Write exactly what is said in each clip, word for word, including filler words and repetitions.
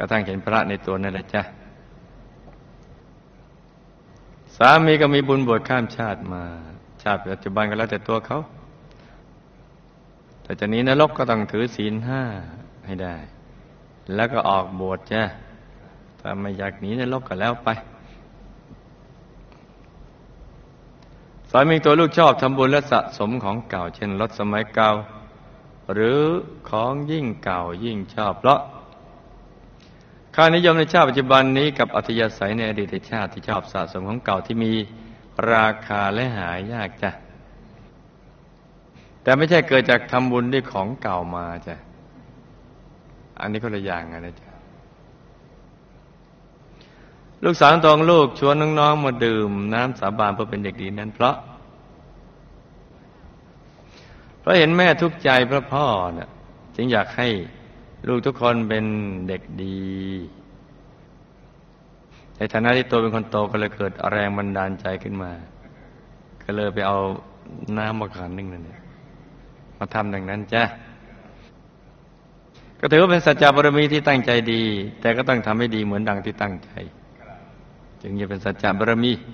ระทั่งเห็นพระในตัวนั่นแหละจ้ะสามีก็มีบุญบวชข้ามชาติมาชาติปัจจุบันก็แล้วแต่ตัวเขาแต่จะหนีนรกก็ต้องถือศีลห้าให้ได้แล้วก็ออกบวชจ้ะถ้าไม่อยากหนีนรกก็แล้วไปสามีตัวลูกชอบทำบุญและสะสมของเก่าเช่นรถสมัยเก่าหรือของยิ่งเก่ายิ่งชอบเพราะค่านิยมในชาติปัจจุบันนี้กับอัธยาศัยในอดีตชาติที่ชอบสะสมของเก่าที่มีราคาและหายากจ้ะแต่ไม่ใช่เกิดจากทำบุญด้วยของเก่ามาจ้ะอันนี้คนละอย่างกันนะจ๊ะลูกสาวตองลูกชวนน้องๆมาดื่มน้ำสาบานเพื่อเป็นเด็กดีนั้นเพราะเพราะเห็นแม่ทุกข์ใจเพราะพ่อน่ะจึงอยากให้ลูกทุกคนเป็นเด็กดีในฐานะที่ตัวเป็นคนโตก็เลยเกิดแรงบันดาลใจขึ้นมาก็เลยไปเอาน้ำมาขันหนึ่งนั่นเนี่ยมาทำดังนั้นจ้ะก็ถือว่าเป็นสัจจะบารมีที่ตั้งใจดีแต่ก็ต้องทำให้ดีเหมือนดังที่ตั้งใจจึงจะเป็นสัจจะบารมี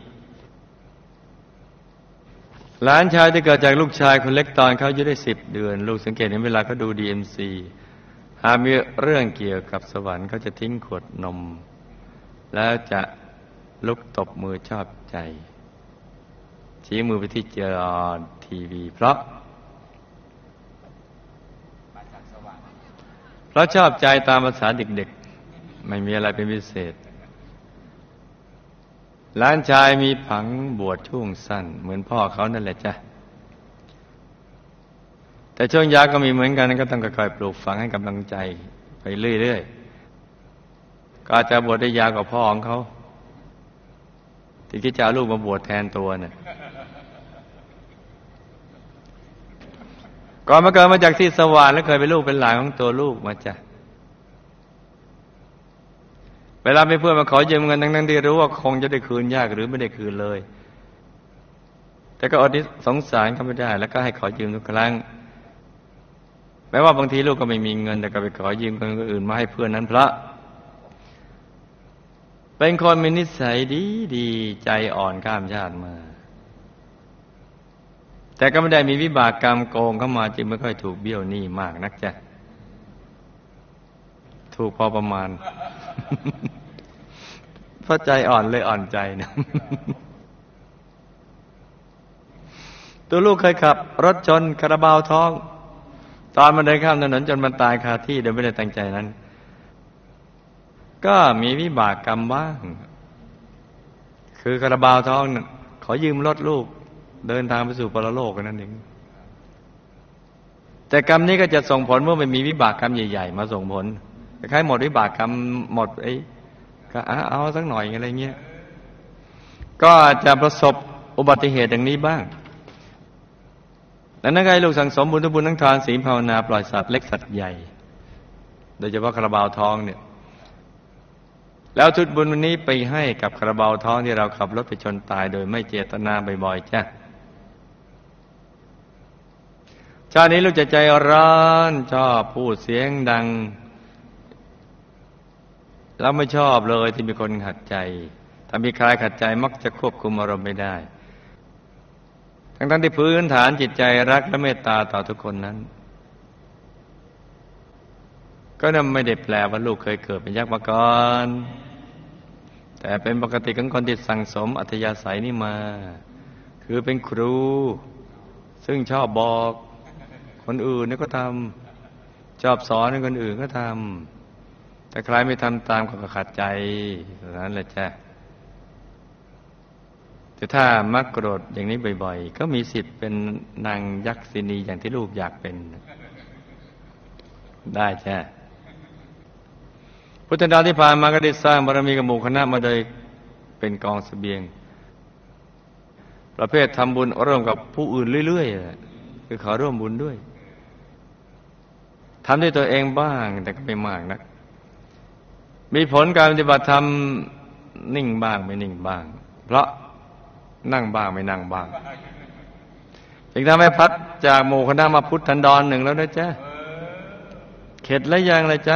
หลานชายที่เกิดจากลูกชายคนเล็กตอนเขาอายุได้สิบเดือนลูกสังเกตเห็นเวลาเขาดูดีเอ็มซีหากมีเรื่องเกี่ยวกับสวรรค์เขาจะทิ้งขวดนมแล้วจะลุกตบมือชอบใจชี้มือไปที่จอทีวีเพราะเพราะชอบใจตามภาษาเด็กๆไม่มีอะไรเป็นพิเศษหลานชายมีผังบวชช่วงสั้นเหมือนพ่อเขานั่นแหละจ้ะแต่ช่วงยาวก็มีเหมือนกันก็ต้องค่อยๆปลูกฝังให้กำลังใจไปเรื่อยๆก็อาจจะบวชได้ยาวกว่าพ่อของเขาที่คิดจะเอาลูกมาบวชแทนตัวน่ะก่อนมาเกิดมาจากที่สวรรค์แล้วเคยเป็นลูกเป็นหลานของตัวลูกมาจ้ะเวลามีเพื่อนมาขอยืมเงินทั้งนั้นที่รู้ว่าคงจะได้คืนยากหรือไม่ได้คืนเลยแต่ก็อดสงสารเขาไม่ได้แล้วก็ให้ขอยืมทุกครั้งแม้ว่าบางทีลูกก็ไม่มีเงินแต่ก็ไปขอยืมคนอื่นมาให้เพื่อนนั้นเพราะเป็นคนมีนิสัยดีดีใจอ่อนข้ามชาติมาแต่ก็ไม่ได้มีวิบากกรรมโกงเข้ามาจึงไม่ค่อยถูกเบี้ยวหนี้มากนักจ้ะถูกพอประมาณ เพราะใจอ่อนเลยอ่อนใจนะตัวลูกเคยขับรถชนคาราบาวท้องตอนมันเดินข้ามถนนจนมันตายคาที่โดยไม่ได้ตั้งใจนั้นก็มีวิบากกรรมบ้างคือคาราบาวท้องขอยืมรถลูกเดินทางไปสู่ปรโลกนั่นเองแต่กรรมนี้ก็จะส่งผลเมื่อไม่มีวิบากกรรมใหญ่ๆมาส่งผลคล้ายๆหมดวิบากกรรมหมดไอ้ก็เอาสักหน่อยอะไรเงี้ยก็อาจจะประสบอุบัติเหตุอย่างนี้บ้างดังนั้นให้ลูกสั่งสมบุญทุกบุญทั้งทานศีลภาวนาปล่อยสัตว์เล็กสัตว์ใหญ่โดยเฉพาะคาราบาวทองเนี่ยแล้วทุกบุญวันนี้ไปให้กับคาราบาวทองที่เราขับรถไปชนตายโดยไม่เจตนาบ่อยๆจ้ะชาตินี้ลูกจะใจร้อนชอบพูดเสียงดังเราไม่ชอบเลยที่มีคนขัดใจถ้ามีใครขัดใจมักจะควบคุมอารมณ์ไม่ได้ทั้งๆที่พื้นฐานจิตใจรักและเมตตาต่อทุกคนนั้นก็นั่นไม่ได้แปลว่าลูกเคยเกิดเป็นยักษ์มาก่อนแต่เป็นปกติของคนที่สั่งสมอัธยาศัยนี่มาคือเป็นครูซึ่งชอบบอกคนอื่นนี่ก็ทำชอบสอนให้คนอื่นก็ทำแต่ใครไม่ทำตามก็ขัดใจนั้นแหละจ้ะแต่ถ้ามักโกรธอย่างนี้บ่อยๆก็มีสิทธิ์เป็นนางยักษินีอย่างที่ลูกอยากเป็นได้จ้ะพุทธดาที่ผ่านมาก็ได้สร้างบารมีกับหมู่คณะมาโดยเป็นกองเสบียงประเภททำบุญร่วมกับผู้อื่นเรื่อยๆคือขอร่วมบุญด้วยทำด้วยตัวเองบ้างแต่ก็ไม่มากนักมีผลการปฏิบัติธรรมนิ่งบ้างไม่นิ่งบ้างเพราะนั่งบ้างไม่นั่งบ้างจึงทำให้พัดจากหมู่คณะมาพุทธันดรหนึ่งแล้วนะจ๊ะเข็ดแล้วยังเลยจ๊ะ